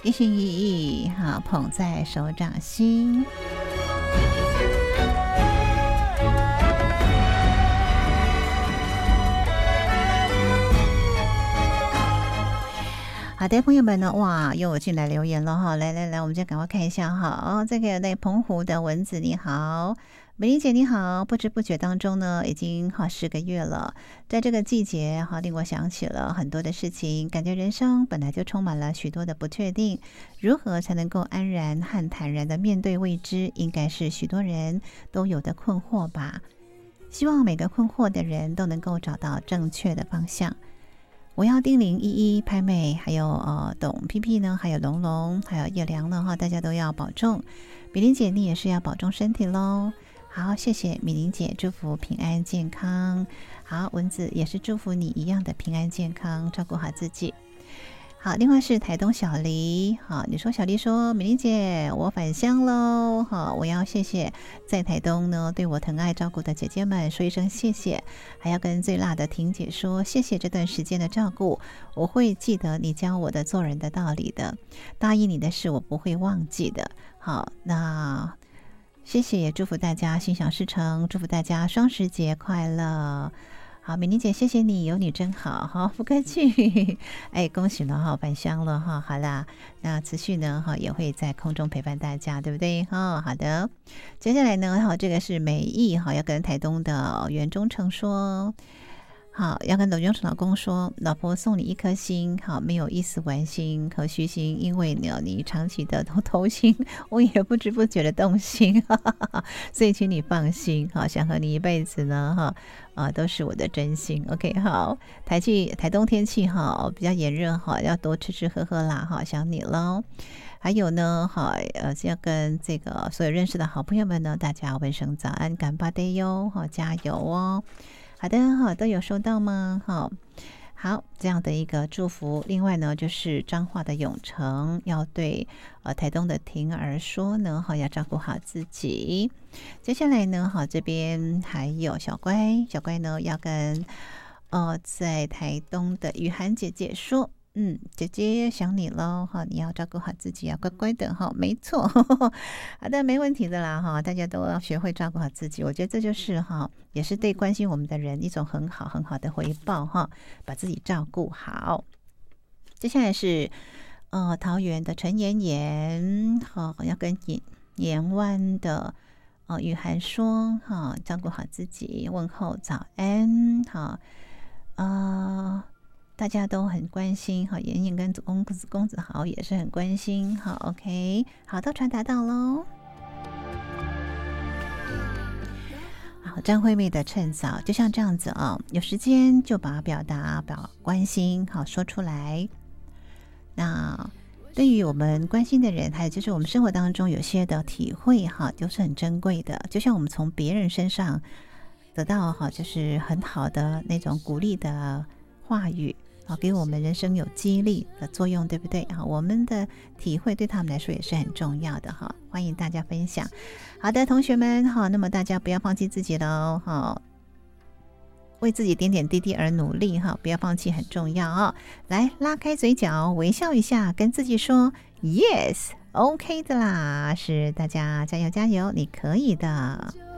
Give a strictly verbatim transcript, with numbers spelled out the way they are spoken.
一心一意哈，捧在手掌心。好的，朋友们呢，哇，又有进来留言了哈，来来来，我们就赶快看一下哈。哦，这个那澎湖的蚊子你好，美玲姐你好，不知不觉当中呢，已经好十个月了，在这个季节哈，令我想起了很多的事情，感觉人生本来就充满了许多的不确定，如何才能够安然和坦然的面对未知，应该是许多人都有的困惑吧。希望每个困惑的人都能够找到正确的方向。我要叮咛依依、拍妹，还有呃董屁屁呢，还有龙龙，还有叶良呢哈，大家都要保重。米玲姐，你也是要保重身体喽。好，谢谢米玲姐，祝福平安健康。好，蚊子也是祝福你一样的平安健康，照顾好自己。好，另外是台东小黎，好，你说小黎说美玲姐我返乡喽，好，我要谢谢在台东呢对我疼爱照顾的姐姐们说一声谢谢，还要跟最辣的婷姐说谢谢这段时间的照顾，我会记得你教我的做人的道理的，答应你的事我不会忘记的。好，那谢谢，也祝福大家心想事成，祝福大家双十节快乐。好，美玲姐，谢谢你，有你真好，好，不客气。哎，恭喜了哈，返乡了哈，好啦，那持续呢哈也会在空中陪伴大家，对不对？哈，好的。接下来呢，哈，这个是美意哈，要跟台东的袁忠诚说。好，要跟董忠诚老公说，老婆送你一颗心，好，没有一丝玩心和虚心，因为呢你长期的都偷心，我也不知不觉的动心，哈哈哈，所以请你放心，好，想和你一辈子呢，哈，啊，都是我的真心。OK， 好，台气台东天气哈比较炎热哈，要多吃吃喝喝啦，哈，想你喽。还有呢，好，呃，要跟这个所有认识的好朋友们呢，大家问声早安，干巴爹哟，好，加油哦。好的，好，都有收到吗？好，好，这样的一个祝福。另外呢，就是彰化的永成要对呃台东的婷儿说呢，好，要照顾好自己。接下来呢，好，这边还有小乖，小乖呢要跟呃在台东的雨涵姐姐说。嗯，姐姐想你喽哈，你要照顾好自己，要乖乖的哈，没错，好的，没问题的啦哈，大家都要学会照顾好自己，我觉得这就是哈，也是对关心我们的人一种很好很好的回报哈，把自己照顾好。接下来是呃桃园的陈妍妍，好，要跟盐盐湾的呃雨涵说哈，照顾好自己，问候早安，好，呃。大家都很关心，好，妍妍跟公子公子豪也是很关心，好 ，OK， 好，都传达到喽。好，张惠妹的趁早，就像这样子啊、哦，有时间就把表达、表关心，好说出来。那对于我们关心的人，还有就是我们生活当中有些的体会，哈，都是很珍贵的。就像我们从别人身上得到，哈，就是很好的那种鼓励的话语。好，给我们人生有激励的作用，对不对？好，我们的体会对他们来说也是很重要的哈，欢迎大家分享。好的，同学们，好，那么大家不要放弃自己喽，好，为自己点点滴滴而努力哈，不要放弃很重要啊！来，拉开嘴角，微笑一下，跟自己说 yes，OK 的啦，是大家加油加油，你可以的。